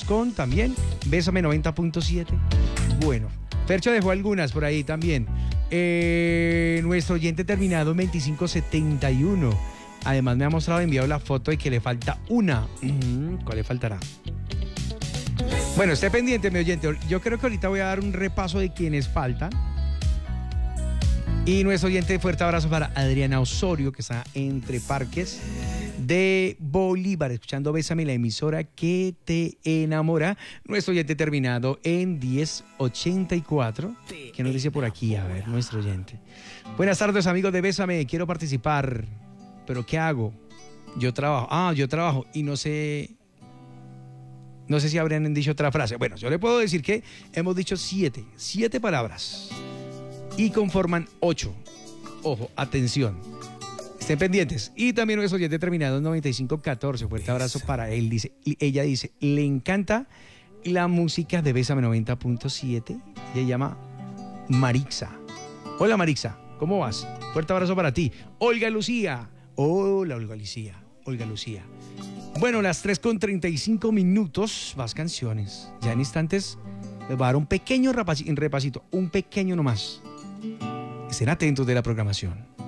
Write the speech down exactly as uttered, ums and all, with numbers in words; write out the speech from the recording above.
Vamos con también Bésame noventa punto siete. Bueno, Fercho dejó algunas por ahí también. Eh, nuestro oyente terminado en veinticinco setenta y uno. Además me ha mostrado, enviado la foto de que le falta una. ¿Cuál le faltará? Bueno, esté pendiente, mi oyente. Yo creo que ahorita voy a dar un repaso de quienes faltan. Y nuestro oyente, fuerte abrazo para Adriana Osorio, que está entre Parques de Bolívar, escuchando Bésame, la emisora que te enamora. Nuestro oyente terminado en diez ochenta y cuatro. ¿Qué nos dice por aquí? A ver, nuestro oyente. Buenas tardes, amigos de Bésame. Quiero participar, pero ¿qué hago? Yo trabajo. Ah, yo trabajo y no sé... No sé si habrían dicho otra frase. Bueno, yo le puedo decir que hemos dicho siete. Siete palabras. Y conforman ocho. Ojo, atención. Estén pendientes. Y también nuestro oyente terminado en noventa y cinco catorce. Fuerte abrazo para él. Dice, ella dice, le encanta la música de Bésame noventa punto siete. Ella llama Marixa. Hola Marixa, ¿cómo vas? Fuerte abrazo para ti. Olga Lucía. Hola Olga Lucía. Olga Lucía. Bueno, las tres con treinta y cinco minutos. Más canciones. Ya en instantes les voy a dar un pequeño repasito. Un pequeño nomás. Estén atentos de la programación.